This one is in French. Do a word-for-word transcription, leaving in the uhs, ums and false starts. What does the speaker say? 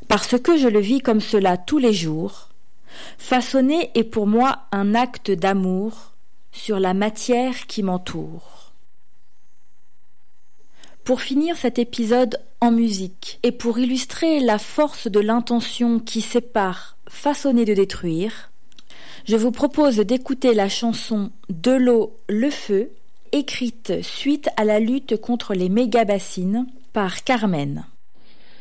Parce que je le vis comme cela tous les jours, façonner est pour moi un acte d'amour sur la matière qui m'entoure. Pour finir cet épisode en musique et pour illustrer la force de l'intention qui sépare façonner de détruire, je vous propose d'écouter la chanson De l'eau, le feu, écrite suite à la lutte contre les méga-bassines par Carmen.